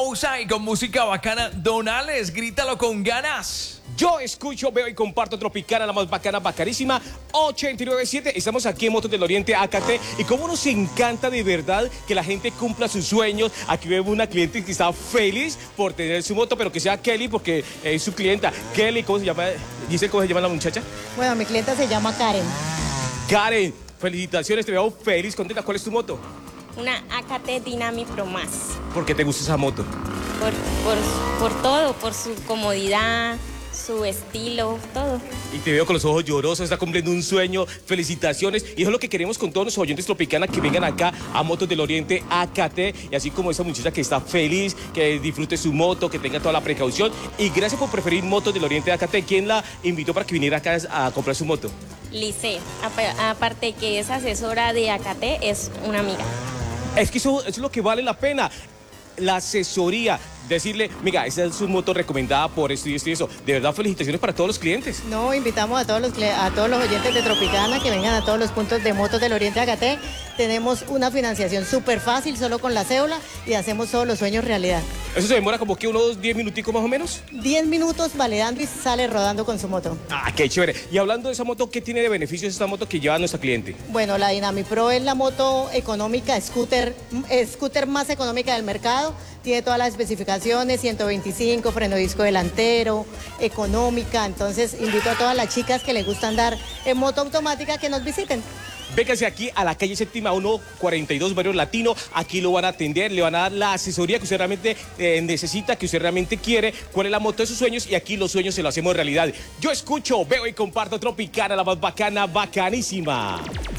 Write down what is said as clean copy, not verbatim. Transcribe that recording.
Mousai con música bacana. Donales, grítalo con ganas. Yo escucho, veo y comparto Tropicana, la más bacana, bacanísima, 89.7. Estamos aquí en Motos del Oriente, AKT. Y cómo nos encanta de verdad que la gente cumpla sus sueños. Aquí vemos una cliente que está feliz por tener su moto, pero que sea Kelly porque es su clienta. Kelly, ¿cómo se llama? Giselle, ¿cómo se llama la muchacha? Bueno, mi clienta se llama Karen. Karen, felicitaciones, te veo feliz, contenta. ¿Cuál es tu moto? Una AKT Dynami Pro Más. ¿Por qué te gusta esa moto? Por todo, por su comodidad, su estilo, todo. Y te veo con los ojos llorosos, está cumpliendo un sueño, felicitaciones. Y eso es lo que queremos con todos los oyentes Tropicana, que vengan acá a Motos del Oriente, AKT. Y así como esa muchacha que está feliz, que disfrute su moto, que tenga toda la precaución. Y gracias por preferir Motos del Oriente, AKT. ¿Quién la invitó para que viniera acá a comprar su moto? Lice, aparte que es asesora de AKT, es una amiga. Es que eso es lo que vale la pena. La asesoría, decirle, mira, esa es su moto recomendada por esto y esto y eso. De verdad, felicitaciones para todos los clientes. No, invitamos a todos los oyentes de Tropicana que vengan a todos los puntos de Motos del Oriente AKT. Tenemos una financiación súper fácil, solo con la cédula, y hacemos todos los sueños realidad. ¿Eso se demora como que unos 10 minuticos más o menos? 10 minutos validando y sale rodando con su moto. Ah, qué chévere. Y hablando de esa moto, ¿qué tiene de beneficios esta moto que lleva nuestra cliente? Bueno, la Dynami Pro es la moto económica, scooter más económica del mercado. Tiene todas las especificaciones, 125, freno disco delantero, económica. Entonces, invito a todas las chicas que les gusta andar en moto automática que nos visiten. Véngase aquí a la calle Séptima 142, Barrio Latino. Aquí lo van a atender, le van a dar la asesoría que usted realmente necesita, que usted realmente quiere, cuál es la moto de sus sueños, y aquí los sueños se los hacemos realidad. Yo escucho, veo y comparto Tropicana, la más bacana, bacanísima.